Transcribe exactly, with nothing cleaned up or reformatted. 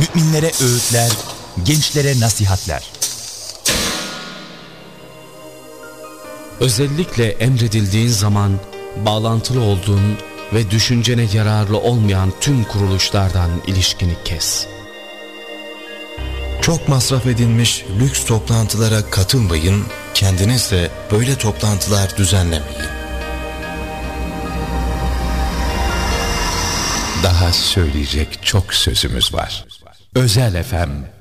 müminlere öğütler, gençlere nasihatler. Özellikle emredildiğin zaman bağlantılı olduğun ve düşüncene yararlı olmayan tüm kuruluşlardan ilişkini kes. Çok masraf edilmiş lüks toplantılara katılmayın, kendiniz de böyle toplantılar düzenlemeyin. Daha söyleyecek çok sözümüz var. Özel F M